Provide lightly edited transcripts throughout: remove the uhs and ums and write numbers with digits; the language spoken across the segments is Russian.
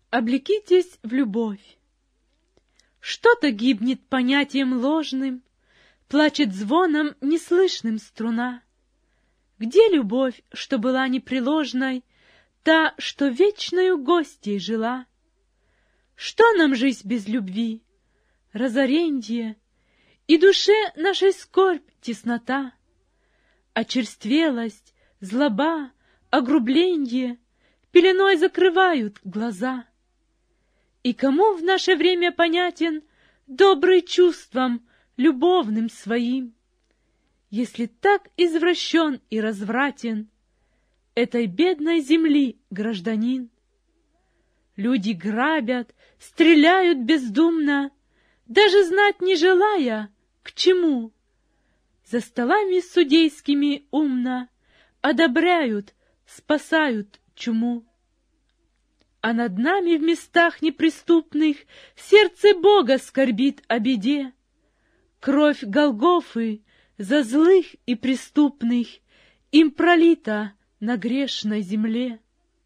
Облекитесь в любовь. Что-то гибнет понятием ложным, плачет звоном неслышным струна. Где любовь, что была непреложной, та, что вечною гостьей жила? Что нам жизнь без любви? Разоренье, и душе нашей скорбь теснота, очерствелость, злоба, огрубленье пеленой закрывают глаза. И кому в наше время понятен добрый чувством любовным своим, если так извращен и развратен этой бедной земли гражданин? Люди грабят, стреляют бездумно, даже знать не желая, к чему. За столами судейскими умно одобряют, спасают чуму. А над нами в местах неприступных сердце Бога скорбит о беде. Кровь Голгофы за злых и преступных им пролита на грешной земле.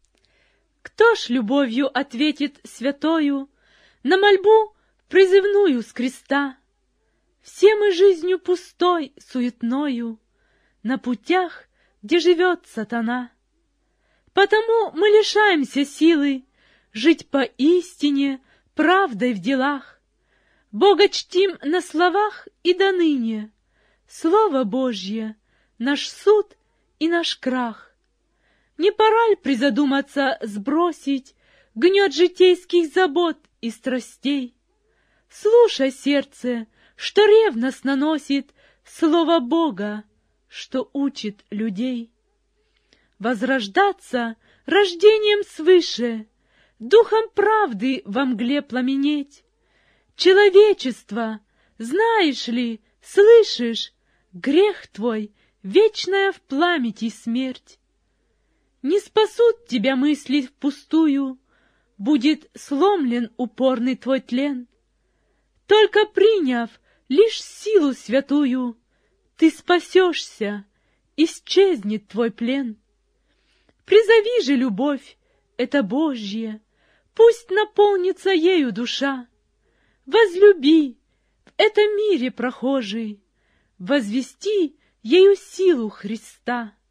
Кто ж любовью ответит святою на мольбу призывную с креста? Все мы жизнью пустой, суетною на путях, где живет сатана. Потому мы лишаемся силы жить поистине, правдой в делах. Бога чтим на словах и доныне. Слово Божье — наш суд и наш крах. Не пора ли призадуматься сбросить гнет житейских забот и страстей? Слушай, сердце, что ревностно носит слово Бога, что учит людей. Возрождаться рождением свыше, духом правды во мгле пламенеть. Человечество, знаешь ли, слышишь, грех твой — вечная в пламени смерть. Не спасут тебя мысли впустую, будет сломлен упорный твой тлен. Только приняв лишь силу святую, ты спасешься, исчезнет твой плен. Призови же любовь, это Божье, пусть наполнится ею душа. Возлюби, в этом мире прохожий, возвести ею силу Христа.